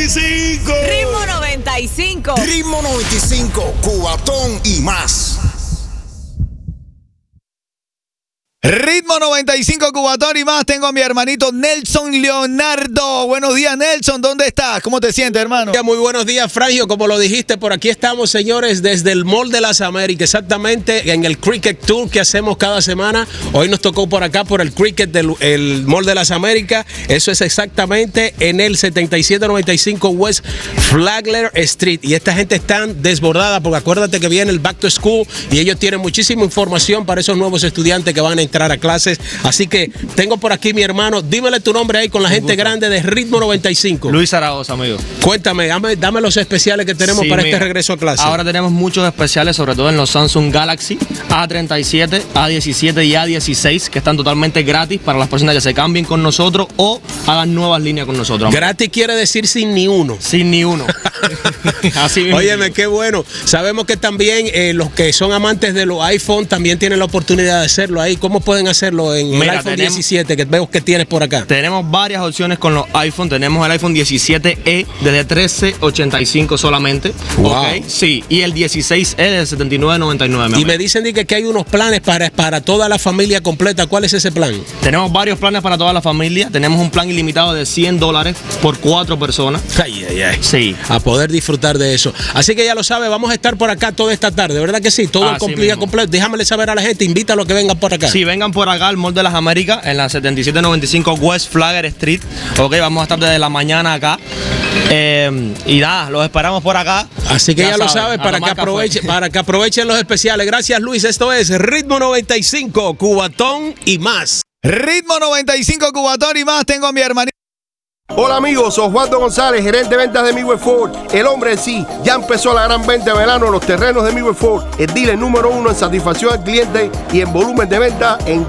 95. Ritmo 95. Ritmo 95, Cubatón y más. Ritmo 95, Cubatón y más. Tengo a mi hermanito Nelson Leonardo. Buenos días, Nelson. ¿Dónde estás? ¿Cómo te sientes, hermano? Muy buenos días, Frangio. Como lo dijiste, por aquí estamos, señores, desde el Mall de las Américas, exactamente en el Cricket Tour que hacemos cada semana. Hoy nos tocó por acá, por el Cricket del Mall de las Américas. Eso es exactamente en el 7795 West Flagler Street. Y esta gente está desbordada porque acuérdate que viene el Back to School y ellos tienen muchísima información para esos nuevos estudiantes que van a entrar a clases. Así que tengo por aquí mi hermano. Dímele tu nombre ahí con la gente grande de Ritmo 95. Luis Zaragoza, amigo. Cuéntame, dame los especiales que tenemos para este regreso a clase. Ahora tenemos muchos especiales, sobre todo en los Samsung Galaxy A37, A17 y A16, que están totalmente gratis para las personas que se cambien con nosotros o hagan nuevas líneas con nosotros. Gratis quiere decir sin ni uno. Sin ni uno. Así mismo. Óyeme, qué bueno. Sabemos que también los que son amantes de los iPhone también tienen la oportunidad de hacerlo ahí. ¿Cómo pueden hacerlo en el iPhone 17 que veo que tienes por acá? Tenemos varias opciones con los iPhone. Tenemos el iPhone 17e desde $13.85 solamente. Wow. Okay. Sí, y el 16e de $79.99. Y me dicen que hay unos planes para toda la familia completa. ¿Cuál es ese plan? Tenemos varios planes para toda la familia. Tenemos un plan ilimitado de $100 por 4 personas. Ay, ay, ay. Sí. A poder disfrutar de eso. Así que ya lo sabe, vamos a estar por acá toda esta tarde, ¿verdad que sí? Todo el día completo. Déjamele saber a la gente, invítalo a que vengan por acá. Sí, vengan por acá al Mall de las Américas, en la 7795 West Flagler Street. Ok, vamos a estar desde la mañana acá. Y nada, los esperamos por acá. Así que ya lo sabes, para que aprovechen los especiales. Gracias, Luis. Esto es Ritmo 95, Cubatón y más. Ritmo 95, Cubatón y más. Tengo a mi hermanito. Hola amigos, Osvaldo González, gerente de ventas de Midway Ford. El hombre en sí, ya empezó la gran venta de verano en los terrenos de Midway Ford, el dealer número 1 en satisfacción al cliente y en volumen de venta en